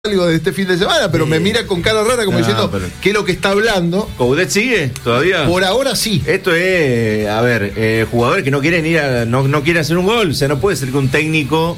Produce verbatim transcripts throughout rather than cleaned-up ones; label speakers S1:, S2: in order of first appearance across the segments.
S1: algo de este fin de semana, pero sí. me mira con cara rara como no, diciendo pero... ¿qué es lo que está hablando?
S2: ¿Coudet sigue todavía?
S1: Por ahora sí.
S2: Esto es, a ver, eh, jugadores que no quieren ir a, no, no quieren hacer un gol. O sea, no puede ser que un técnico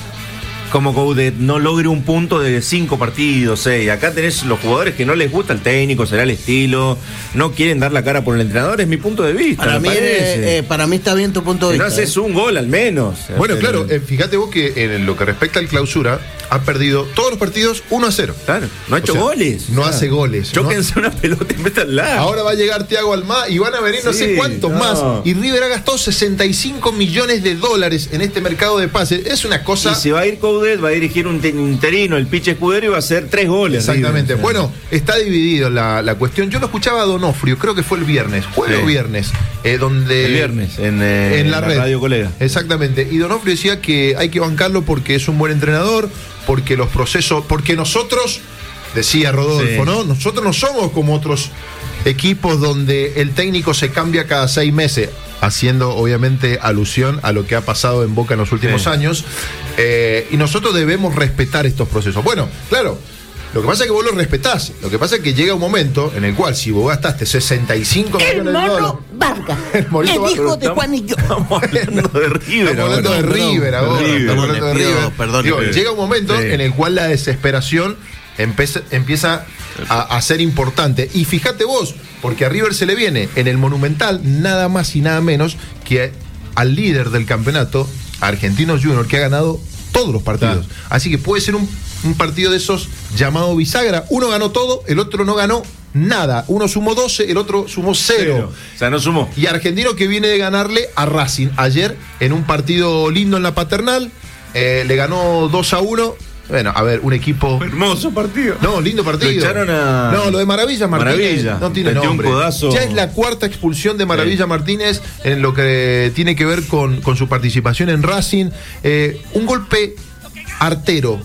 S2: como Coudet no logre un punto de cinco partidos, seis. Acá tenés los jugadores que no les gusta el técnico, será el estilo, no quieren dar la cara por el entrenador, es mi punto de vista.
S3: Para, mí, eh, eh, para mí está bien tu punto de
S2: que
S3: vista.
S2: No haces eh. un gol al menos.
S1: Bueno, claro, eh, fíjate vos que en lo que respecta al clausura, ha perdido todos los partidos uno a cero.
S2: Claro, no ha hecho o sea, goles.
S1: No hace goles.
S2: Chóquense ¿no? una pelota y métanla.
S1: Ahora va a llegar Thiago Almada y van a venir sí, no sé cuántos no. más. Y River ha gastado sesenta y cinco millones de dólares en este mercado de pases. Es una cosa.
S2: Y se va a ir Coudet, va a dirigir un interino, el Piche Escudero, y va a hacer tres goles.
S1: Exactamente.
S2: River.
S1: Bueno, está dividido la, la cuestión. Yo lo escuchaba a Donofrio, creo que fue el viernes. Jueves sí. o viernes. Eh, donde
S2: el viernes, en, eh,
S1: en la,
S2: en la
S1: red.
S2: Radio Colega.
S1: Exactamente. Y Donofrio decía que hay que bancarlo porque es un buen entrenador, porque los procesos, porque nosotros, decía Rodolfo, sí. ¿no? Nosotros no somos como otros equipos donde el técnico se cambia cada seis meses, haciendo obviamente alusión a lo que ha pasado en Boca en los últimos sí. años, eh, y nosotros debemos respetar estos procesos. Bueno, claro, lo que pasa es que vos lo respetás, lo que pasa es que llega un momento en el cual si vos gastaste sesenta y cinco millones de dólares...
S3: Vargas, el hijo de Juan y yo.
S2: Estamos hablando de River.
S1: Estamos hablando de River ahora. Estamos hablando de River.
S3: Perdón,
S1: Digo, llega un momento sí. en el cual la desesperación empieza, empieza a, a ser importante. Y fíjate vos, porque a River se le viene en el Monumental nada más y nada menos que al líder del campeonato, Argentinos Juniors, que ha ganado todos los partidos. Claro. Así que puede ser un, un partido de esos llamado bisagra. Uno ganó todo, el otro no ganó nada. Uno sumó doce, el otro sumó cero.
S2: cero. O sea, no sumó.
S1: Y Argentino que viene de ganarle a Racing ayer en un partido lindo en la Paternal, eh, le ganó dos a uno. Bueno, a ver, un equipo...
S2: Hermoso partido.
S1: No, lindo partido.
S2: Lo echaron a...
S1: No, lo de Maravilla Martínez.
S2: Maravilla.
S1: No tiene nombre.
S2: Un codazo.
S1: Ya es la cuarta expulsión de Maravilla sí. Martínez en lo que tiene que ver con, con su participación en Racing. Eh, un golpe artero.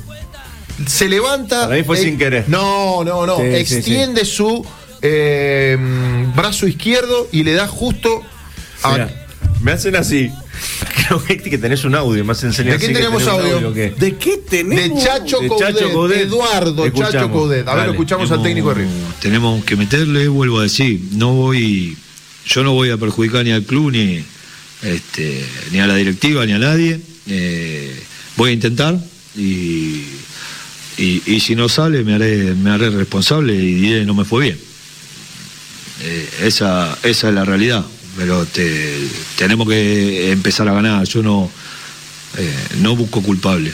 S1: Se levanta...
S2: Para mí fue eh, sin querer.
S1: No, no, no. Sí, extiende sí, sí. su eh, brazo izquierdo y le da justo a...
S2: Mira, me hacen así. Creo que, que tenés un audio, más enseñar.
S1: ¿De qué tenemos audio?
S2: audio ¿qué?
S3: ¿De qué tenemos?
S1: De Chacho
S2: de
S1: Coudet,
S2: Chacho Coudet.
S1: Eduardo escuchamos. Chacho Coudet. A ver, lo escuchamos tenemos, al técnico de River.
S4: Tenemos que meterle, vuelvo a decir, no voy, yo no voy a perjudicar ni al club, ni, este, ni a la directiva, ni a nadie. Eh, voy a intentar y, y, y si no sale me haré, me haré responsable y diré no me fue bien. Eh, esa, esa es la realidad. Pero te, tenemos que empezar a ganar. Yo no eh, no busco culpable.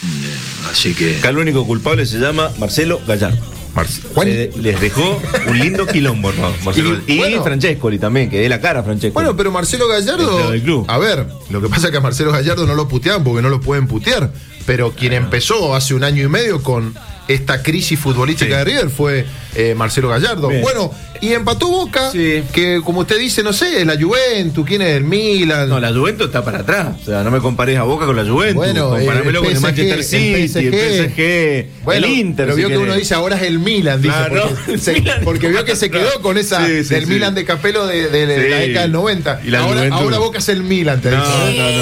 S4: Eh, así que...
S2: Acá el único culpable se llama Marcelo Gallardo.
S1: Marce-
S2: eh, les dejó un lindo quilombo, ¿no? Marcelo. Y, y bueno, Francescoli también, que dé la cara a Francescoli.
S1: Bueno, pero Marcelo Gallardo...
S2: del club.
S1: A ver, lo que pasa es que a Marcelo Gallardo no lo putean porque no lo pueden putear. Pero quien bueno. empezó hace un año y medio con esta crisis futbolística sí. de River fue eh, Marcelo Gallardo. Bien. Bueno, y empató Boca, sí. que como usted dice, no sé, la Juventus, ¿quién es el Milan?
S2: No, la Juventus está para atrás. O sea, no me compares a Boca con la Juventus.
S1: Bueno,
S2: comparámelo
S1: eh, el
S2: con
S1: P S G,
S2: el Manchester City, el P S G, el, P S G,
S1: bueno,
S2: el Inter.
S1: Pero vio
S2: si
S1: que
S2: querés.
S1: uno dice ahora es el Milan, dice,
S2: claro,
S1: porque,
S2: no,
S1: se,
S2: Milan
S1: porque vio que se quedó con esa
S2: sí, sí,
S1: del
S2: sí.
S1: Milan de Capello de, de, de
S2: sí.
S1: la década del noventa.
S2: Y la
S1: ahora, ahora Boca es el Milan, te
S2: no,
S1: dice.
S2: No,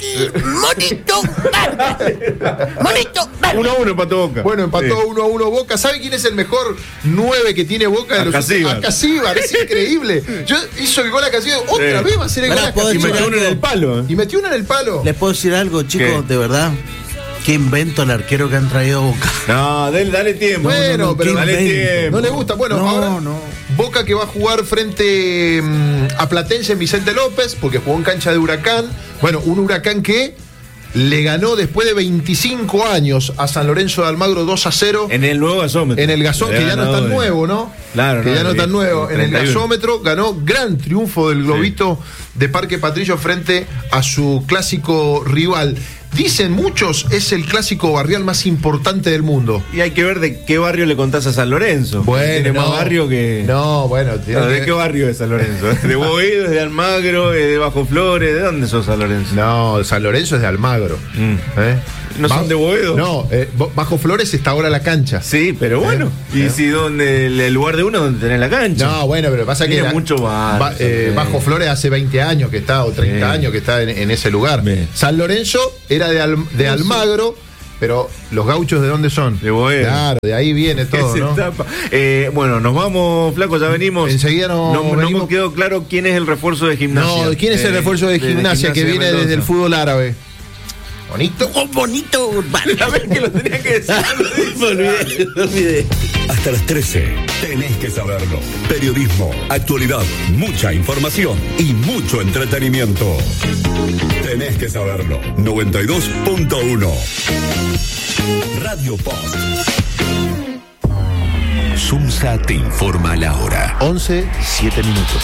S2: no,
S3: Monito Vargas. Monito Vargas.
S2: uno a uno empató Boca.
S1: Bueno, empató uno a uno Boca. ¿Sabe quién es el mejor nueve que tiene Boca? De los
S2: Acasíbar.
S1: Acasíbar, es increíble. Yo hizo el gol a Acasíbar, otra
S2: sí.
S1: vez va a hacer el gol a Acasíbar.
S2: Y metió uno en el palo.
S1: Y metió uno en el palo.
S3: ¿Les puedo decir algo, chicos? ¿Qué? De verdad. Qué invento el arquero que han traído a Boca.
S2: No, dale, dale tiempo.
S1: Bueno,
S2: no, no,
S1: pero
S2: dale tiempo.
S1: No le gusta. Bueno,
S3: no,
S1: ahora
S3: no.
S1: Boca que va a jugar frente um, a Platense en Vicente López, porque jugó en cancha de Huracán. Bueno, un Huracán que le ganó después de veinticinco años a San Lorenzo de Almagro dos a cero.
S2: En el nuevo gasómetro.
S1: En el gasón, que ya no es tan nuevo, ¿no?
S2: Claro,
S1: que
S2: no,
S1: ya no es tan nuevo. En el gasómetro ganó gran triunfo del Globito sí. de Parque Patricio frente a su clásico rival. Dicen muchos, es el clásico barrial más importante del mundo.
S2: Y hay que ver de qué barrio le contás a San Lorenzo.
S1: Bueno,
S2: tiene
S1: no,
S2: más barrio que...
S1: No, bueno. Tiene
S2: no, ¿de
S1: que...
S2: qué barrio es San Lorenzo? ¿De Boedo, es de Almagro, es de Bajo Flores? ¿De dónde sos San Lorenzo?
S1: No, San Lorenzo es de Almagro.
S2: Mm.
S1: ¿Eh?
S2: ¿No ba- son de Boedo?
S1: No, eh, Bajo Flores está ahora la cancha.
S2: Sí, pero bueno. ¿Eh? ¿Y ¿Eh? si donde el lugar de uno donde tenés la cancha?
S1: No, bueno, pero pasa
S2: tiene
S1: que...
S2: mucho bar,
S1: ba- eh, Bajo Flores hace veinte años que está, o treinta sí. años que está en, en ese lugar. Bien. San Lorenzo era de, Al- de Almagro Pero los gauchos, ¿de dónde son?
S2: De Boedo.
S1: Claro, de ahí viene todo, ¿no?
S2: Eh, bueno, nos vamos, flaco, ya venimos.
S1: Enseguida nos
S2: no,
S1: venimos.
S2: no me quedó claro quién es el refuerzo de Gimnasia.
S1: No, ¿quién es el
S2: Eh,
S1: refuerzo de,
S2: de- de
S1: gimnasia, que viene
S2: Mendoza.
S1: desde el fútbol árabe? Bonito.
S3: Oh, bonito urbano.
S2: A ver que lo tenía que decir.
S3: Me olvidé, me olvidé.
S5: Hasta las trece, tenés que saberlo. Periodismo, actualidad, mucha información y mucho entretenimiento. Tenés que saberlo. noventa y dos punto uno. Radio Post. Sumsa te informa la hora.
S1: once, siete minutos.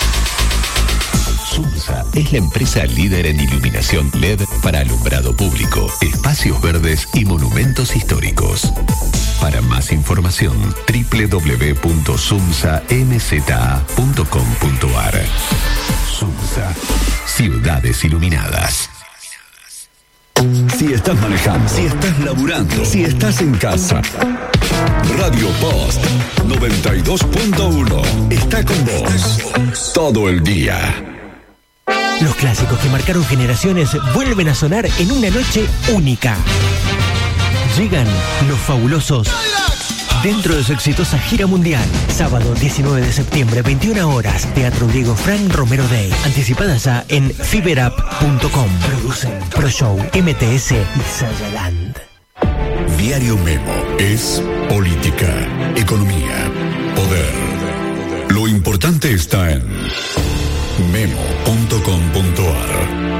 S5: Sumsa es la empresa líder en iluminación L E D para alumbrado público, espacios verdes y monumentos históricos. Para más información, doble u doble u doble u punto sumsa m z a punto com punto a r. Sumsa, ciudades iluminadas. Si estás manejando, si estás laburando, si estás en casa, Radio Post noventa y dos punto uno está con vos todo el día.
S6: Los clásicos que marcaron generaciones vuelven a sonar en una noche única. Llegan los fabulosos dentro de su exitosa gira mundial. Sábado diecinueve de septiembre, veintiuna horas, Teatro Diego Fran Romero Day. Anticipadas ya en fiberup punto com. Producen ProShow, M T S y Sayaland.
S5: Diario Memo es política, economía, poder. Lo importante está en memo punto com punto a r.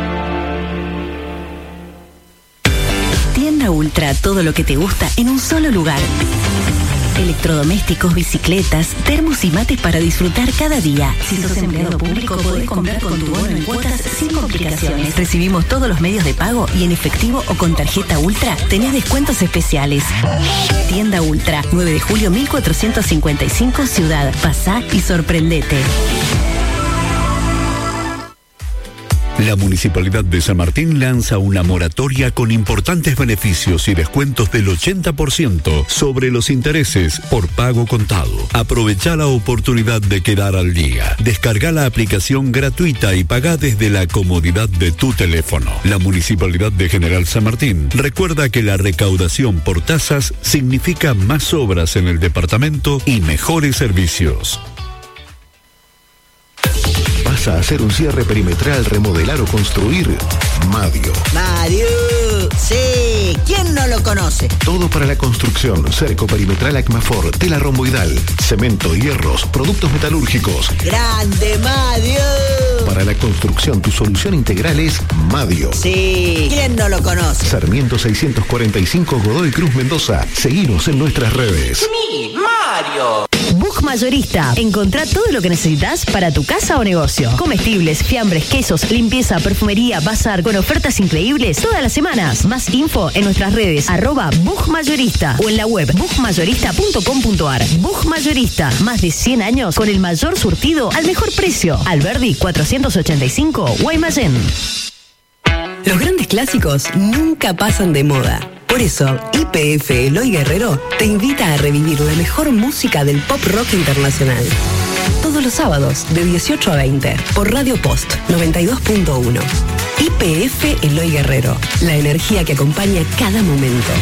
S7: Tienda Ultra, todo lo que te gusta en un solo lugar. Electrodomésticos, bicicletas, termos y mates para disfrutar cada día. Si sos empleado público, podés comprar con tu bono en cuotas sin complicaciones. Recibimos todos los medios de pago y en efectivo o con tarjeta Ultra tenés descuentos especiales. Tienda Ultra, nueve de julio mil cuatrocientos cincuenta y cinco, Ciudad. Pasá y sorprendete.
S5: La Municipalidad de San Martín lanza una moratoria con importantes beneficios y descuentos del ochenta por ciento sobre los intereses por pago contado. Aprovecha la oportunidad de quedar al día. Descarga la aplicación gratuita y paga desde la comodidad de tu teléfono. La Municipalidad de General San Martín recuerda que la recaudación por tasas significa más obras en el departamento y mejores servicios.
S8: ¿Vas a hacer un cierre perimetral, remodelar o construir? Madio.
S3: Mario, sí, ¿quién no lo conoce?
S8: Todo para la construcción, cerco perimetral Acmafor, tela romboidal, cemento, hierros, productos metalúrgicos.
S3: Grande Mario.
S8: Para la construcción, tu solución integral es Madio.
S3: Sí, ¿quién no lo conoce?
S8: Sarmiento seiscientos cuarenta y cinco, Godoy Cruz, Mendoza. Seguinos en nuestras redes.
S3: ¡Mi Mario!
S7: Bug Mayorista. Encontrá todo lo que necesitas para tu casa o negocio. Comestibles, fiambres, quesos, limpieza, perfumería, bazar, con ofertas increíbles todas las semanas. Más info en nuestras redes, arroba Bug Mayorista o en la web bug mayorista punto com punto a r. Bug Mayorista. Más de cien años con el mayor surtido al mejor precio. Alberdi cuatrocientos ochenta y cinco, Guaymallén.
S9: Los grandes clásicos nunca pasan de moda. Por eso, Y P F Eloy Guerrero te invita a revivir la mejor música del pop rock internacional. Todos los sábados, de dieciocho a veinte, por Radio Post noventa y dos punto uno. Y P F Eloy Guerrero, la energía que acompaña cada momento.